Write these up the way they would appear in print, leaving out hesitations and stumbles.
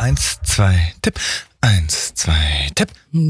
1, 2, Tipp. 1, 2, Tipp.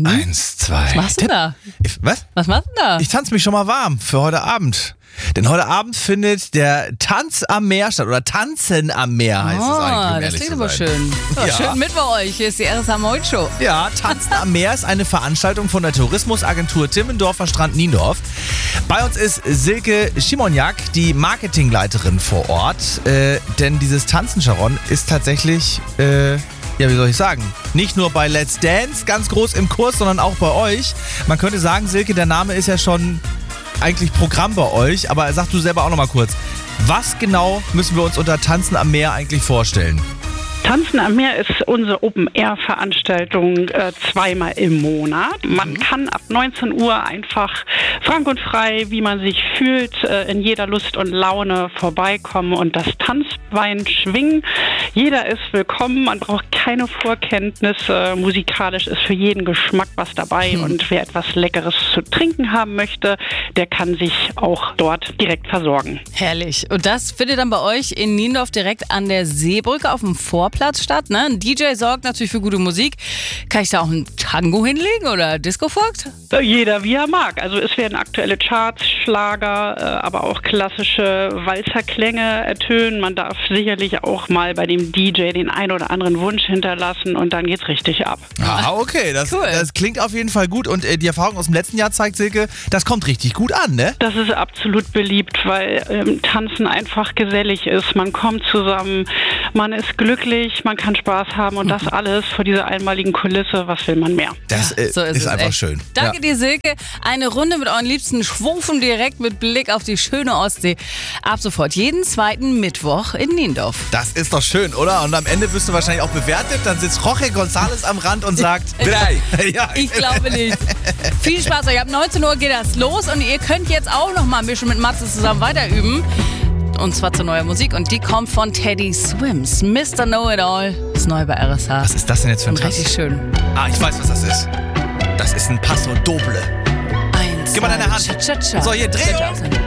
1, 2, Was machst du Tipp. da? Was? Was machst du da? Ich tanze mich schon mal warm für heute Abend. Denn heute Abend findet der Tanz am Meer statt. Oder Tanzen am Meer heißt es eigentlich, um das ehrlich klingt zu aber sein. schön. Ja. Ja. Schön mit bei euch. Hier ist die RSA Moin Show. Ja, Tanzen am Meer ist eine Veranstaltung von der Tourismusagentur Timmendorfer Strand Niendorf. Bei uns ist Silke Schimoniak, die Marketingleiterin vor Ort. Denn dieses Tanzen, Sharon, ist tatsächlich, ja, wie soll ich sagen, nicht nur bei Let's Dance ganz groß im Kurs, sondern auch bei euch. Man könnte sagen, Silke, der Name ist ja schon eigentlich Programm bei euch, aber sag du selber auch noch mal kurz, was genau müssen wir uns unter Tanzen am Meer eigentlich vorstellen? Tanzen am Meer ist unsere Open-Air-Veranstaltung zweimal im Monat. Man kann ab 19 Uhr einfach frank und frei, wie man sich fühlt, in jeder Lust und Laune vorbeikommen und das Tanzbein schwingen. Jeder ist willkommen, man braucht keine Vorkenntnisse. Musikalisch ist für jeden Geschmack was dabei und wer etwas Leckeres zu trinken haben möchte, der kann sich auch dort direkt versorgen. Herrlich. Und das findet dann bei euch in Niendorf direkt an der Seebrücke auf dem Vorplatz statt. Ne? Ein DJ sorgt natürlich für gute Musik. Kann ich da auch einen Tango hinlegen oder Disco-Fogt? Jeder wie er mag. Also es werden aktuelle Charts, Schlager, aber auch klassische Walzerklänge ertönen. Man darf sicherlich auch mal bei dem DJ den ein oder anderen Wunsch hinterlassen und dann geht's richtig ab. Ah, okay, Cool. Das klingt auf jeden Fall gut und die Erfahrung aus dem letzten Jahr zeigt, Silke, das kommt richtig gut an, ne? Das ist absolut beliebt, weil Tanzen einfach gesellig ist. Man kommt zusammen, man ist glücklich, man kann Spaß haben und das alles vor dieser einmaligen Kulisse. Was will man mehr? Das So ist es einfach echt. schön. Danke dir, Silke. Eine Runde mit euren Liebsten schwufen direkt mit Blick auf die schöne Ostsee. Ab sofort jeden zweiten Mittwoch in Niendorf. Das ist doch schön, oder? Und am Ende wirst du wahrscheinlich auch bewertet. Dann sitzt Jorge González am Rand und sagt 3. Ja. Ich glaube nicht. Viel Spaß euch. Ab 19 Uhr geht das los und ihr könnt jetzt auch noch mal ein bisschen mit Matze zusammen weiter üben. Und zwar zu neuer Musik und die kommt von Teddy Swims. Mr. Know-It-All ist neu bei RSH. Was ist das denn jetzt für ein Und richtig Tanz? schön. Ah, ich weiß, was das ist. Das ist ein Paso Doble. Eins, Gib mal deine Hand. Cha-cha-cha. So, hier, Drehung. Cha-cha.